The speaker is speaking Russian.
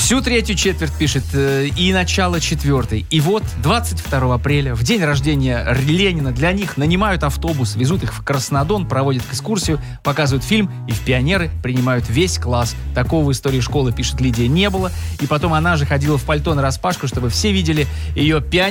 Всю третью четверть пишет и начало четвертой. И вот 22 апреля, в день рождения Ленина, для них нанимают автобус, везут их в Краснодон, проводят экскурсию, показывают фильм, и в пионеры принимают весь класс. Такого в истории школы, пишет Лидия, не было. И потом она же ходила в пальто нараспашку, чтобы все видели ее пионеры.